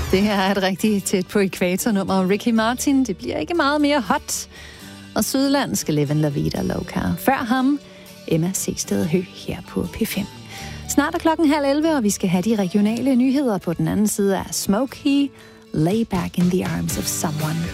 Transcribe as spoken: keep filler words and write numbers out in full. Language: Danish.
Det her er et rigtig tæt på ekvatornummer. Ricky Martin, det bliver ikke meget mere hot. Og Sydland skal leve en la vida loca. Før ham, Emma Seested Høgh her på P fem. Snart er klokken halv elleve, og vi skal have de regionale nyheder på den anden side af Smokey. Lay back in the arms of someone.